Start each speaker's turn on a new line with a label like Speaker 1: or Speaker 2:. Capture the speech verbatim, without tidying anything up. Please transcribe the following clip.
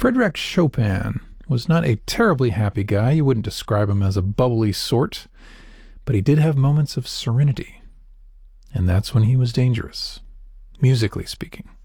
Speaker 1: Frédéric Chopin was not a terribly happy guy. You wouldn't describe him as a bubbly sort, but he did have moments of serenity. And that's when he was dangerous, musically speaking.